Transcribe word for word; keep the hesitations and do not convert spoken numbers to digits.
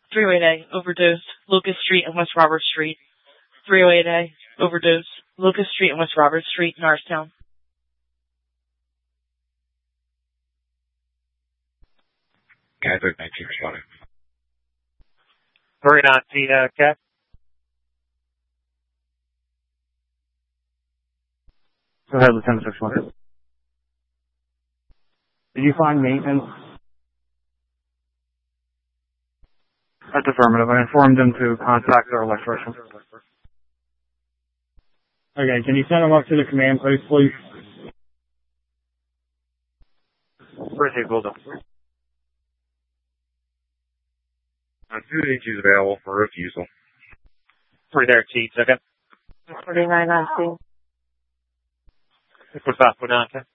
three oh eight A, overdose, Locust Street and West Robert Street. three oh eight A, overdose, Locust Street and West Robert Street, Norristown. Catholic nineteen responding. three nineteen, uh, Cap. Go ahead, Lieutenant six one. Did you find maintenance? That's affirmative. I informed them to contact their electrician. Okay, can you send them up to the command post, please? Proceed, hold on. Uh, two H is available for refusal. Three there, Chief, second. forty-nine nineteen. What's that for now, Cap?